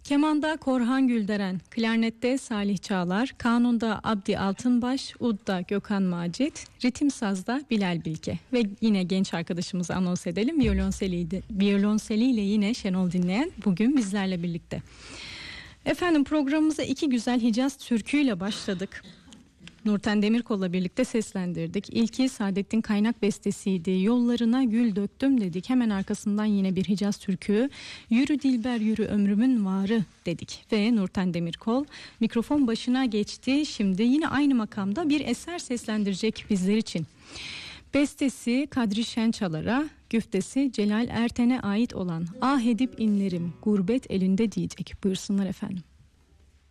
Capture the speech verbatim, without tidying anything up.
Kemanda Korhan Gülderen, klarnette Salih Çağlar, kanunda Abdi Altınbaş, udda Gökhan Macit, ritim sazda Bilal Bilge ve yine genç arkadaşımızı anons edelim. Viyolonseliyle, viyolonseliyle yine Şenol Dinleyen bugün bizlerle birlikte. Efendim, programımıza iki güzel Hicaz türküyle başladık. Nurten Demirkol'la birlikte seslendirdik. İlki Saadettin Kaynak bestesiydi. Yollarına gül döktüm dedik. Hemen arkasından yine bir Hicaz türkü. Yürü Dilber yürü ömrümün varı dedik. Ve Nurten Demirkol mikrofon başına geçti. Şimdi yine aynı makamda bir eser seslendirecek bizler için. Bestesi Kadri Şençalar'a, güftesi Celal Erten'e ait olan Ah edip inlerim gurbet elinde diyecek. Buyursunlar efendim.